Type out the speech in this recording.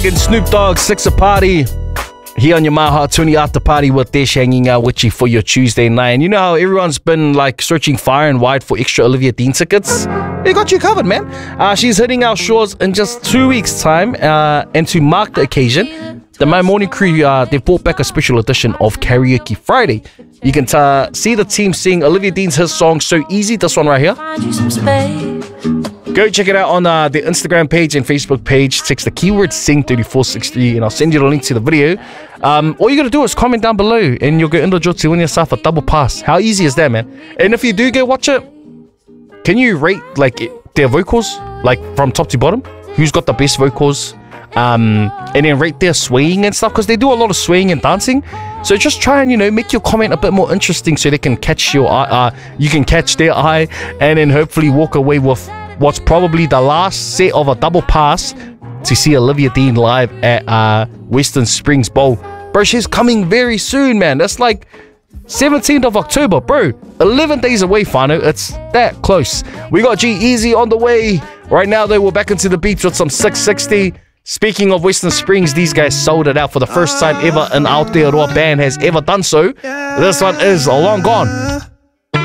Snoop Dogg, Six a Party. Here on your My Heart 20 after party with Desh hanging out with you for your Tuesday night. And you know how everyone's been like searching far and wide for extra Olivia Dean tickets? We got you covered, man. She's hitting our shores in just 2 weeks' time. And to mark the occasion, the My Morning Crew, they've brought back a special edition of Karaoke Friday. You can see the team sing Olivia Dean's hit song So Easy, this one right here. Go check it out on the Instagram page and Facebook page. Text the keyword SING3463 and I'll send you the link to the video. All you gotta do is comment down below and you'll get Indojo to win yourself a double pass. How easy is that, man? And if you do go watch it, can you rate like their vocals, like from top to bottom? Who's got the best vocals? And then rate their swaying and stuff, because they do a lot of swaying and dancing. So just try and, you know, make your comment a bit more interesting so they can catch your eye, you can catch their eye, and then hopefully walk away with what's probably the last set of a double pass to see Olivia Dean live at Western Springs Bowl. Bro, she's coming very soon, man. That's like 17th of October, bro. 11 days away, whānau. It's that close. We got G-Eazy on the way. Right now, though, we're back into the beach with some 660. Speaking of Western Springs, these guys sold it out for the first time ever an Aotearoa band has ever done so. This one is long gone.